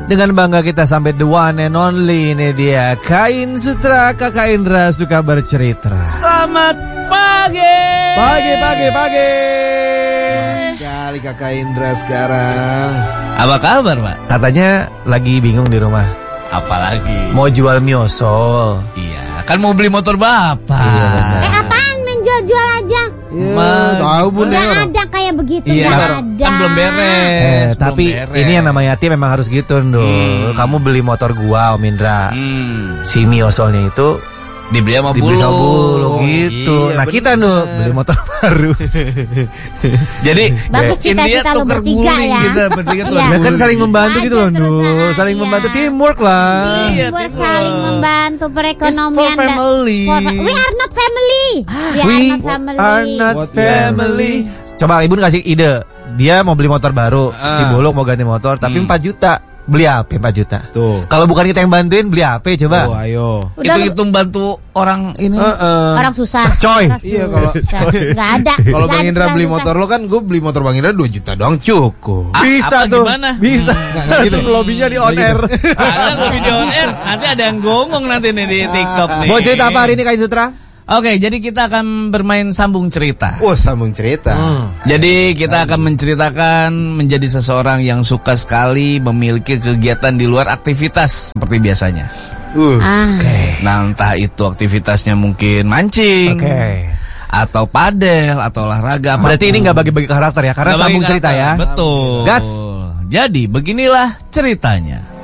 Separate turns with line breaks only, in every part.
Dengan bangga kita sampai the one and only. Ini dia Kain Sutra, Kakak Indra suka bercerita.
Selamat pagi.
Pagi.
Semangat sekali Kakak Indra sekarang.
Apa kabar, Pak?
Katanya lagi bingung di rumah.
Apalagi?
Mau jual miosol.
Iya, kan mau beli motor Bapak.
Iya,
Apaan menjual-jual aja?
Tahu Bun
Nggak
ya.
ada kayak begitu,
Iya,
nggak ada.
kan belum beres.
Tapi ini yang namanya Yati memang harus gitu, Ndul. Kamu beli motor gua, Om Indra. Si miosolnya itu
Dibeli sama
dibeli sama
bulu.
bulu gitu.
Iya,
Nah, kita Ndul beli motor baru.
Jadi
Bagus cita-cita lo
tuker
bertiga
guling
ya.
gitu, bertiga tuh.
Iya.
Nah, kan saling membantu
Aja
gitu loh, Ndul.
terus,
Saling
iya.
membantu, teamwork lah.
Iya,
Teamwork,
teamwork.
saling membantu perekonomian.
It's for family.
We are not family.
We are not
What
family. Coba Ibu kasih ide. Dia mau beli motor baru, si Buluk mau ganti motor, tapi 4 juta. Beli HP 4 juta.
Tuh.
Kalau bukan kita yang bantuin, beli HP coba.
Oh, ayo.
Udah
Itu bantu orang ini.
orang susah.
Coy.
Orang
Iya,
susah. Nggak ada.
Kalau
Nggak
Bang
ada
Indra beli
susah-susah.
motor lo kan, gue beli motor Bang Indra 2 juta doang cukup.
Bisa
apa,
tuh.
gimana?
Bisa.
Nggak gitu.
Lobbynya di on air.
Ada nggak video on air? Nanti ada yang gongong nanti nih di TikTok nih.
Mau cerita apa hari ini Kak Sutra?
Oke, jadi kita akan bermain sambung cerita.
Oh, sambung cerita.
Jadi kita akan menceritakan menjadi seseorang yang suka sekali memiliki kegiatan di luar aktivitas seperti biasanya. Nah, entah itu aktivitasnya mungkin mancing, atau padel, atau olahraga.
Berarti ini nggak bagi-bagi karakter ya, karena
Nggak bagi
sambung cerita
karakter.
ya.
Betul.
Gas.
Jadi beginilah ceritanya.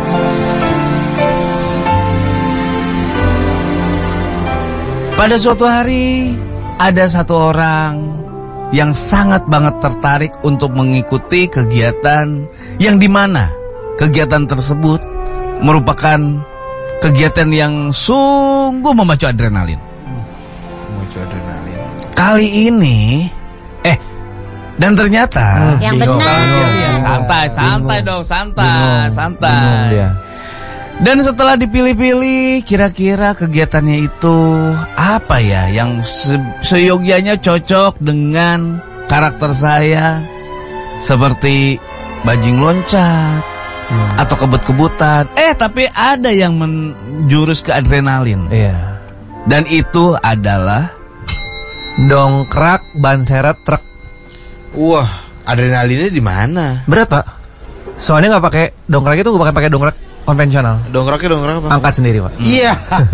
Pada suatu hari ada satu orang yang sangat banget tertarik untuk mengikuti kegiatan yang dimana kegiatan tersebut merupakan kegiatan yang sungguh memacu adrenalin.
Memacu adrenalin.
Kali ini dan ternyata
Yang
Bingung.
benar.
santai dong, santai.
Bingung dia.
Dan setelah dipilih-pilih, kira-kira kegiatannya itu apa ya yang seyogyanya cocok dengan karakter saya, seperti bajing loncat atau kebut-kebutan. Tapi ada yang menjurus ke adrenalin.
Iya.
Dan itu adalah
Dongkrak ban seret truk.
Wah, adrenalinnya di mana?
Berat, Pak. Soalnya nggak pakai dongkrak itu, bukan pakai dongkrak konvensional.
Dongkrak apa?
Angkat sendiri, Pak.
Iya.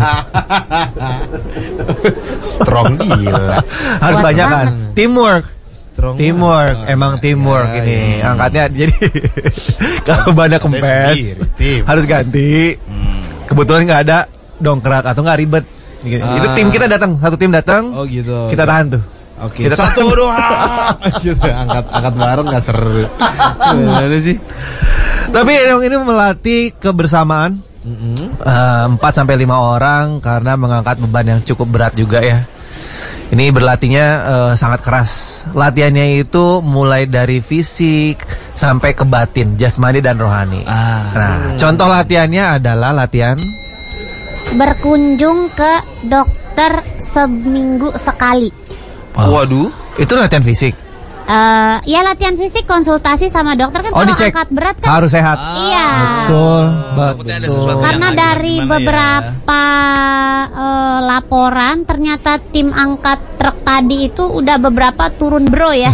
Strong gila.
Harus
Kuat
banyak kan.
banget.
Teamwork.
Strong.
Teamwork,
banget.
emang teamwork
Ya,
ini.
ya.
Angkatnya jadi kalau banyak kempes
sendiri, tim.
harus ganti. Kebetulan nggak ada dongkrak atau nggak ribet. Gitu. Itu tim kita datang, satu tim datang.
Oh gitu.
Kita tahan tuh.
Oke.
Kita
Satu dua. Gitu, angkat bareng nggak seru. Gimana sih?
Tapi ini melatih kebersamaan. 4 sampai 5 orang karena mengangkat beban yang cukup berat juga ya. Ini berlatihnya sangat keras. Latihannya itu mulai dari fisik sampai ke batin, jasmani dan rohani. Nah, contoh latihannya adalah latihan
Berkunjung ke dokter seminggu sekali.
Waduh.
itu latihan fisik.
Ya latihan fisik, konsultasi sama dokter kan kalau
dicek.
angkat berat kan.
Harus sehat.
Iya.
Betul.
takutnya ada sesuatu
Karena
yang
dari
gimana
beberapa laporan ternyata tim angkat truk tadi itu udah beberapa turun bro ya.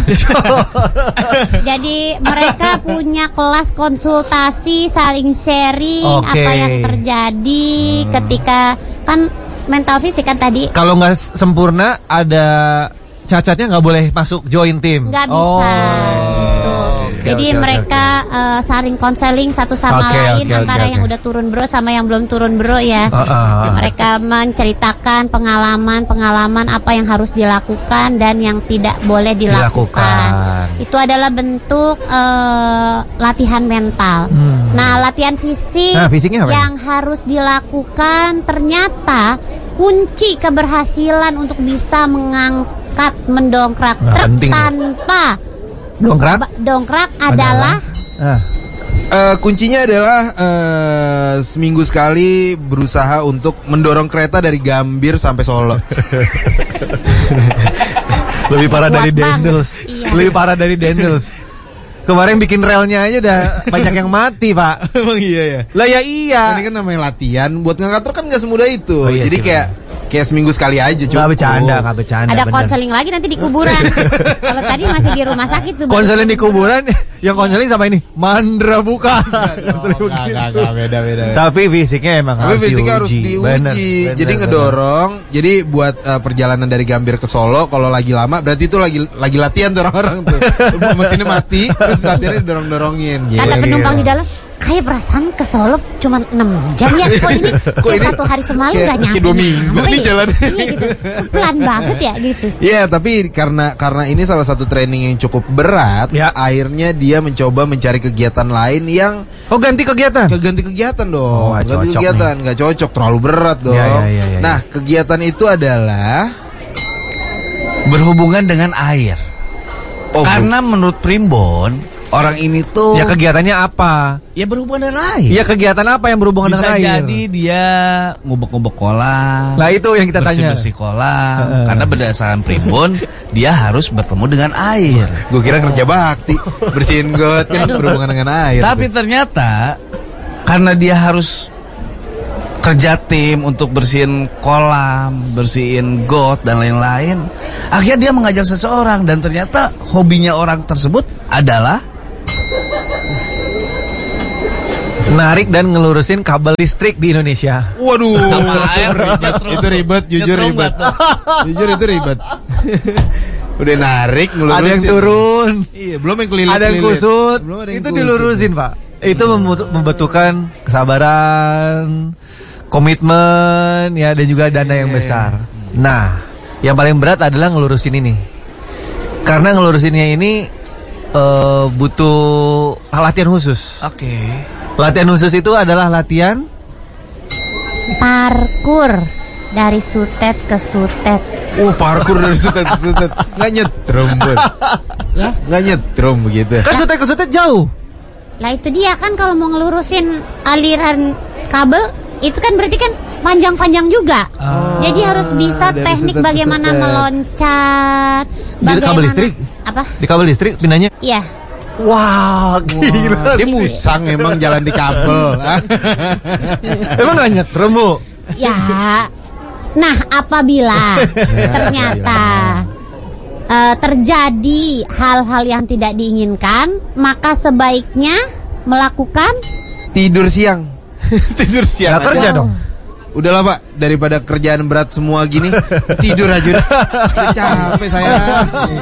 Jadi mereka punya kelas konsultasi, saling sharing
Oke.
apa yang terjadi ketika kan mental fisik kan tadi.
Kalau nggak sempurna ada cacatnya nggak boleh masuk join tim.
Nggak bisa. Gitu. Jadi
oke,
mereka saling konseling satu sama
Oke,
lain
oke,
antara
oke.
yang udah turun bro sama yang belum turun bro ya. Mereka menceritakan pengalaman apa yang harus dilakukan dan yang tidak boleh dilakukan. Itu adalah bentuk latihan mental. Nah, latihan fisik
Nah, fisiknya apa
yang harus dilakukan ternyata kunci keberhasilan untuk bisa mendongkrak
Nah,
truk
penting.
tanpa
Dongkrak
adalah
Kuncinya adalah seminggu sekali berusaha untuk mendorong kereta dari Gambir sampai Solo.
lebih parah
Kuat
dari
banget.
Dendels.
Iya.
Lebih parah dari Dendels. Kemarin bikin relnya aja udah banyak yang mati, Pak.
Emang iya ya.
Lah ya iya.
Ini kan namanya latihan. Buat ngangkat truk kan nggak semudah itu.
Oh, iya
jadi
sih,
kayak seminggu sekali aja cukup.
Nggak bercanda.
Ada konseling lagi nanti di kuburan. Kalau tadi masih di rumah sakit tuh.
Konseling di kuburan, yang konseling sama ini Mandra bukan.
Enggak, beda.
Tapi fisiknya emang
harus diuji. Bener. Jadi ngedorong. Jadi buat perjalanan dari Gambir ke Solo kalau lagi lama berarti itu lagi latihan tuh orang-orang tuh. Mesinnya mati, terus latihannya didorong-dorongin.
Kata penumpang di dalam, kayak perasaan ke Solo cuma 6 jam ya. Kok ini satu hari semalam gak nyampe.
2 minggu nih jalan.
Iya gitu. Pelan banget ya gitu.
Iya, tapi karena ini salah satu training yang cukup berat, akhirnya dia mencoba mencari kegiatan lain yang
ganti kegiatan.
Ganti kegiatan dong. Ganti kegiatan, nggak cocok, terlalu berat dong.
Ya.
Nah, kegiatan itu adalah
berhubungan dengan air. Karena menurut Primbon, orang ini tuh
ya kegiatannya apa?
Ya berhubungan dengan air.
Ya kegiatan apa yang berhubungan dengan air?
Bisa jadi dia ngubek-ngubek kolam.
Nah itu yang kita tanya.
Bersih kolam. Karena berdasarkan Primbon dia harus bertemu dengan air.
Gue kira kerja bakti, bersihin got kan berhubungan dengan air.
Tapi ternyata karena dia harus kerja tim untuk bersihin kolam, bersihin got dan lain-lain, akhirnya dia mengajak seseorang dan ternyata hobinya orang tersebut adalah
narik dan ngelurusin kabel listrik di Indonesia.
Waduh, itu ribet, jujur ribet. Jujur itu ribet. Udah narik, ngelurusin. Ada yang
turun.
Iya, belum yang kelilit.
Ada yang kusut. Itu dilurusin, Pak. Itu membutuhkan kesabaran, komitmen, ya, dan juga dana yang besar. Nah, yang paling berat adalah ngelurusin ini. Karena ngelurusinnya ini butuh latihan khusus.
Oke.
Latihan khusus itu adalah latihan
parkur dari sutet ke sutet.
Parkur dari sutet ke sutet. Nggak nyetrum, Bun.
Ya?
Nggak nyetrum begitu.
Kan sutet ke sutet jauh.
Lah itu dia kan kalau mau ngelurusin aliran kabel itu kan berarti kan panjang-panjang juga. Jadi harus bisa teknik bagaimana meloncat,
bagaimana. Di kabel listrik?
Apa? Di
kabel listrik pindahnya?
Iya.
Wah, gila.
Dia musang emang jalan di kabel.
Emang gak nyetrum, Bu?
Ya. Nah, apabila ternyata terjadi hal-hal yang tidak diinginkan, maka sebaiknya melakukan
tidur siang. Tidur siang.
Gak kerja dong.
Udahlah, Pak, daripada kerjaan berat semua gini, tidur aja udah. Capek saya.